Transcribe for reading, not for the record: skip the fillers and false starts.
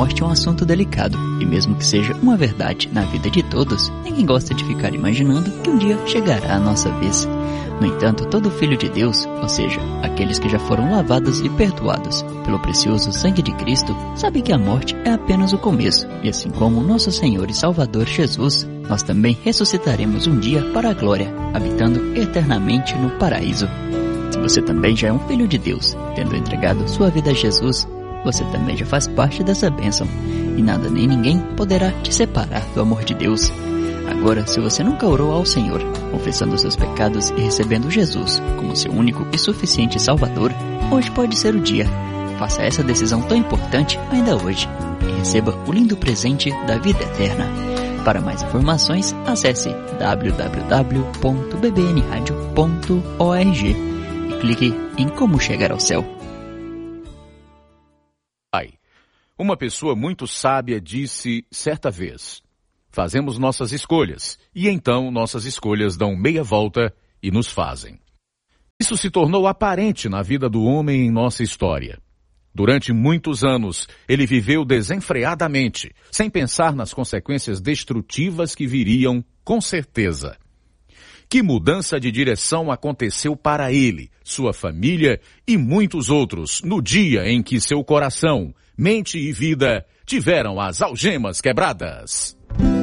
morte é um assunto delicado, e mesmo que seja uma verdade na vida de todos, ninguém gosta de ficar imaginando que um dia chegará a nossa vez. No entanto, todo filho de Deus, ou seja, aqueles que já foram lavados e perdoados pelo precioso sangue de Cristo, sabe que a morte é apenas o começo, e assim como nosso Senhor e Salvador Jesus, nós também ressuscitaremos um dia para a glória, habitando eternamente no paraíso. Se você também já é um filho de Deus, tendo entregado sua vida a Jesus, você também já faz parte dessa bênção, e nada nem ninguém poderá te separar do amor de Deus. Agora, se você nunca orou ao Senhor, confessando seus pecados e recebendo Jesus como seu único e suficiente Salvador, hoje pode ser o dia. Faça essa decisão tão importante ainda hoje, e receba o lindo presente da vida eterna. Para mais informações, acesse www.bbnradio.org e clique em Como Chegar ao Céu. Uma pessoa muito sábia disse certa vez: fazemos nossas escolhas, e então nossas escolhas dão meia volta e nos fazem. Isso se tornou aparente na vida do homem em nossa história. Durante muitos anos, ele viveu desenfreadamente, sem pensar nas consequências destrutivas que viriam, com certeza. Que mudança de direção aconteceu para ele, sua família e muitos outros no dia em que seu coração, mente e vida tiveram as algemas quebradas.